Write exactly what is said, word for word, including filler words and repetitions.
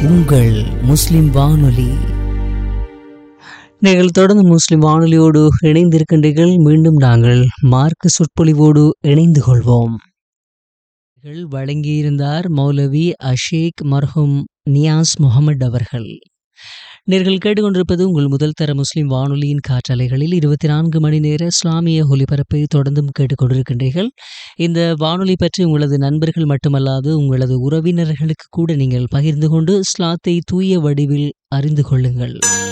உங்கள் முஸ்லிம் வானொலி. நீங்கள் தொடர்ந்து முஸ்லிம் வானொலியோடு இணைந்திருக்கின்றீர்கள். மீண்டும் நாங்கள் மார்க்க சொற்பொழிவோடு இணைந்து கொள்வோம். வழங்கியிருந்தார் மௌலவி அஷேக் மர்ஹூம் நியாஸ் முகமது அவர்கள். நீங்கள் கேட்டுக்கொண்டிருப்பது உங்கள் முதல் தர முஸ்லிம் வானொலியின் காற்றலைகளில் இருபத்தி நான்கு மணி நேர இஸ்லாமிய ஒலிபரப்பை தொடர்ந்தும் கேட்டுக்கொண்டிருக்கின்றீர்கள். இந்த வானொலி பற்றி உங்களது நண்பர்கள் மட்டுமல்லாது உங்களது உறவினர்களுக்கு கூட நீங்கள் பகிர்ந்து கொண்டு இஸ்லாத்தை தூய வடிவில் அறிந்து கொள்ளுங்கள்.